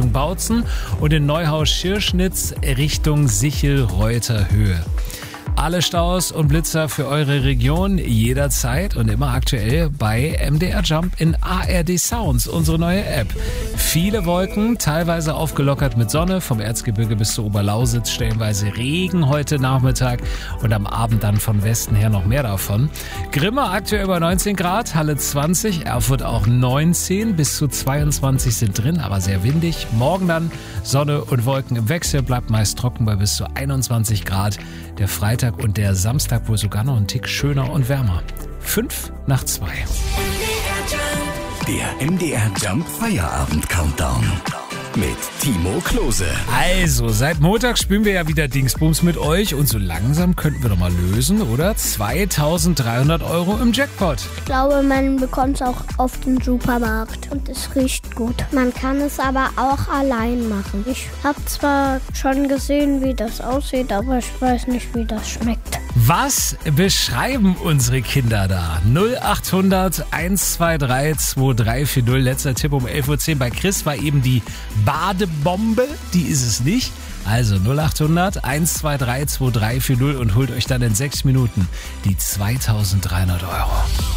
Richtung Bautzen und in Neuhaus-Schirschnitz Richtung Sichel-Reuter Höhe. Alle Staus und Blitzer für eure Region jederzeit und immer aktuell bei MDR Jump in ARD Sounds, unsere neue App. Viele Wolken, teilweise aufgelockert mit Sonne, vom Erzgebirge bis zur Oberlausitz, stellenweise Regen heute Nachmittag und am Abend dann von Westen her noch mehr davon. Grimma aktuell über 19 Grad, Halle 20, Erfurt auch 19, bis zu 22 sind drin, aber sehr windig. Morgen dann Sonne und Wolken im Wechsel, bleibt meist trocken bei bis zu 21 Grad. Der Freitag und der Samstag wohl sogar noch einen Tick schöner und wärmer. 5:02. Der MDR Jump Feierabend Countdown mit Timo Klose. Also, seit Montag spielen wir ja wieder Dingsbums mit euch und so langsam könnten wir doch mal lösen, oder? 2.300 € im Jackpot. Ich glaube, man bekommt es auch auf dem Supermarkt und es riecht gut. Man kann es aber auch allein machen. Ich habe zwar schon gesehen, wie das aussieht, aber ich weiß nicht, wie das schmeckt. Was beschreiben unsere Kinder da? 0800 123 2340. Letzter Tipp um 11:10 Uhr. Bei Chris war eben die Badebombe. Die ist es nicht. Also 0800 123 2340 und holt euch dann in 6 Minuten die 2.300 €.